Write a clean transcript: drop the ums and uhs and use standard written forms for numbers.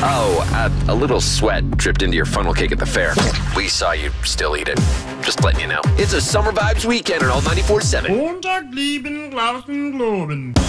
Oh, a little sweat dripped into your funnel cake at the fair. We saw you still eat it. Just letting you know. It's a Summer Vibes weekend on All 94.7. Montag, lieben, Glauben, Globen.